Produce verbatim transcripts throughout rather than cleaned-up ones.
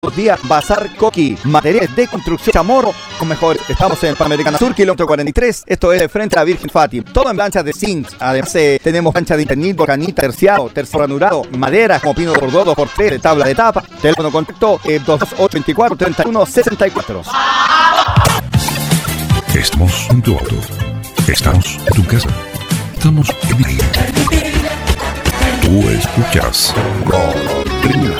Día Bazar Coqui, materiales de construcción Chamorro con mejores. Estamos en Panamericana Sur, kilómetro cuarenta y tres. Esto es de frente a la Virgen Fátima. Todo en planchas de zinc. Además, eh, tenemos planchas de internit, volcanita, terciado, terciado ranurado, madera como pino por dos, dos por tres, de tabla de tapa. Teléfono contacto eh, dos dos ocho veinticuatro treinta y uno sesenta y cuatro. Estamos en tu auto. Estamos en tu casa. Estamos en mi vida. Tú escuchas Golondrina.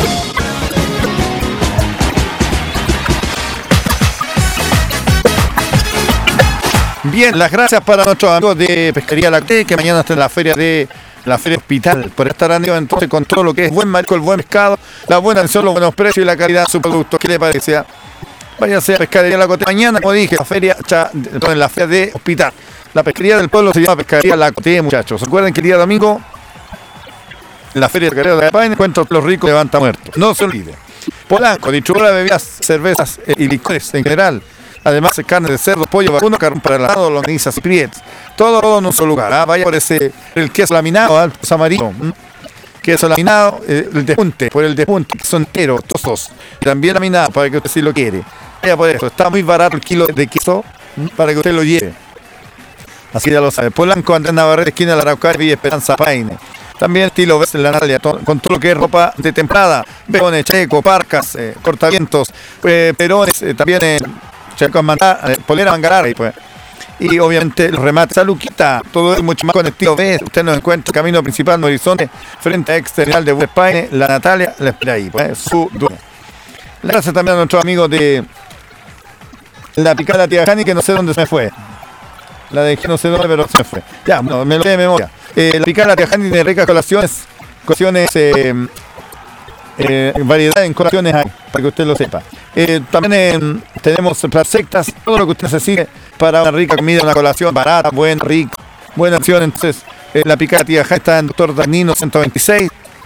Bien, las gracias para nuestros amigos de Pesquería La T, que mañana está en la feria de la feria hospital, por estar amigo entonces con todo lo que es buen marisco, el buen pescado, la buena atención, los buenos precios y la calidad de su producto. ¿Qué le parece? Váyase a Pescadería La Coté. Mañana, como dije, la feria, en la feria de hospital. La pesquería del pueblo se llama Pescadería La Coté, muchachos. Recuerden que el día domingo, en la feria de carrera de España, encuentro los ricos levanta muertos. No se olvide. Polanco, distribuidora de bebidas, cervezas eh, y licores en general. Además, carne de cerdo, pollo, vacuno, carne para el asado, longanizas y prietes. Todo, todo en un solo lugar. ¿Ah? Vaya por ese, el queso laminado, ¿eh? Es amarillo. ¿Mm? Queso laminado, eh, el despunte, por el despunte, queso entero, tosos. También laminado, para que usted sí lo quiere. Vaya por eso. Está muy barato el kilo de queso, ¿Mm? para que usted lo lleve. Así ya lo sabe. Polanco, Andrés Navarrete, esquina de la Araucaria, Villa Esperanza, Paine. También estilo ves en la Natalia, con todo lo que es ropa de temporada. Beones, checo, parcas, eh, cortavientos, eh, perones, eh, también... Eh, Chacos, mandar, polera mangalara y pues. Y obviamente los remates a Luquita, todo es mucho más con estilo B. Usted nos encuentra camino principal en Horizonte, frente a Exterminal de España, la Natalia, la espera ahí, pues, su dueña. Gracias también a nuestros amigos de la picada Tía Jani, que no sé dónde se me fue. La dejé no sé dónde, pero se me fue. Ya, bueno, me lo sé de memoria. Eh, la picada Tía Jani tiene ricas colaciones, colaciones, eh, eh, variedad en colaciones hay, para que usted lo sepa. Eh, también eh, tenemos sectas, todo lo que usted necesite para una rica comida, una colación barata, buena, rica, buena opción. Entonces, eh, la picada Tía Jani está en Doctor Danino ciento veintiséis.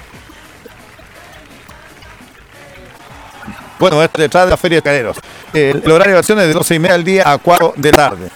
Bueno, esto detrás de la Feria de Careros. Eh, el horario de acción es de doce y media del día a cuatro de la tarde.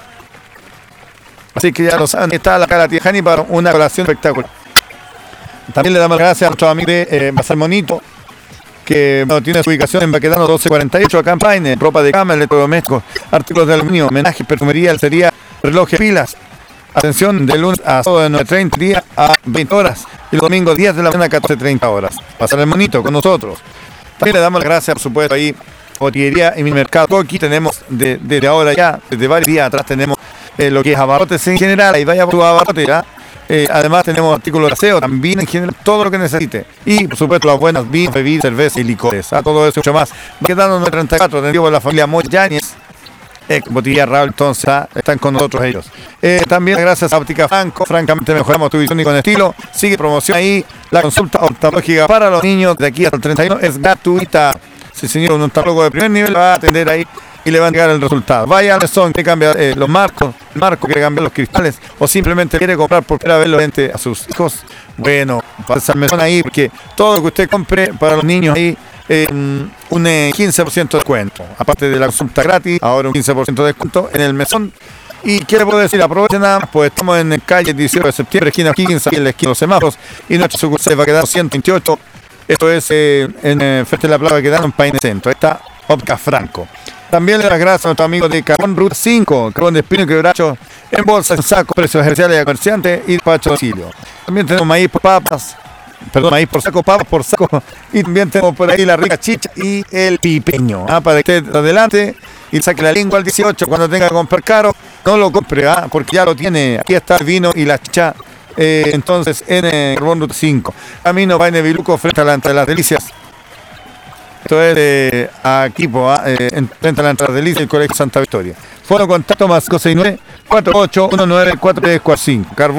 Así que ya lo saben, está la cara Tía Jani para una colación espectacular. También le damos las gracias a nuestros amigos de eh, Bazar Monito, que bueno, tiene su ubicación en Baquedano doce cuarenta y ocho, acá en Paine, ropa de cama, electrodomésticos, artículos de aluminio, homenaje, perfumería, lencería, relojes, pilas. Atención, de lunes a sábado de nueve treinta día a veinte horas y los domingos diez de la mañana a catorce treinta horas. Bazar Monito con nosotros. También le damos las gracias, por supuesto, ahí, botillería y mi mercado Coqui. Tenemos desde de, de ahora ya, desde varios días atrás, tenemos eh, lo que es abarrotes en general. Ahí vaya por su abarrote ya. Eh, además tenemos artículos de aseo, también en general, todo lo que necesite. Y por supuesto las buenas vinos, bebidas, cerveza y licores. A todo eso y mucho más. Va quedando nueve treinta y cuatro, atendido por la familia Moy Yáñez. Eh, Botilla Raúl, entonces ah, están con nosotros ellos. Eh, también gracias a Óptica Franco, francamente mejoramos tu visión y con estilo. Sigue promoción ahí. La consulta oftalmológica para los niños de aquí hasta el treinta y uno es gratuita. Si el señor un oftalmólogo de primer nivel va a atender ahí y le van a llegar el resultado. Vaya al mesón que cambia eh, los marcos, el marco quiere cambiar los cristales o simplemente quiere comprar por primera vez los lentes a sus hijos. Bueno, pasa al mesón ahí porque todo lo que usted compre para los niños ahí eh, un eh, quince por ciento de descuento. Aparte de la consulta gratis, ahora un quince por ciento de descuento en el mesón. ¿Y qué le puedo decir? Aprovechen nada más, pues estamos en calle dieciocho de septiembre, esquina quince, en la esquina de los semáforos, y nuestra sucursal va a quedar ciento veintiocho. Esto es eh, en eh, frente de la plaza que quedaron en Paine Centro. Ahí está Óptica Franco. También le doy las gracias a nuestros amigos de Carbón Ruta cinco, carbón de espino y quebracho en bolsa, en saco, precios ejerciales de comerciantes y despacho de domicilio. También tenemos maíz por papas, perdón, maíz por saco, papas por saco, y también tenemos por ahí la rica chicha y el pipeño. ¿Ah? Para que usted adelante y saque la lengua al dieciocho, cuando tenga que comprar caro, no lo compre, ¿ah? Porque ya lo tiene. Aquí está el vino y la chicha, eh, entonces en eh, Carbón Ruta cinco. Camino Paine Viluco, frente a la entrada de las Delicias. Esto es eh, aquí, eh, en, frente a la entrada de Delicias, el Colegio Santa Victoria. Foro contacto más cinco seis nueve, cuatro ocho uno nueve, cuatro tres cuatro cinco. Carbón